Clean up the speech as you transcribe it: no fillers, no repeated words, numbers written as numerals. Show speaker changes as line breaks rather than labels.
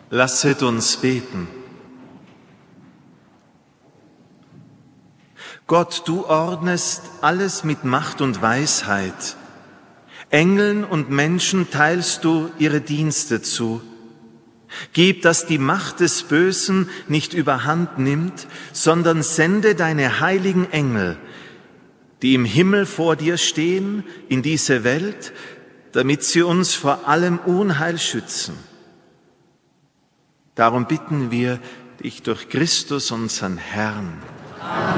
Lasset uns beten. Gott, du ordnest alles mit Macht und Weisheit. Engeln und Menschen teilst du ihre Dienste zu. Gib, dass die Macht des Bösen nicht überhand nimmt, sondern sende deine heiligen Engel, die im Himmel vor dir stehen, in diese Welt, damit sie uns vor allem Unheil schützen. Darum bitten wir dich durch Christus, unseren Herrn.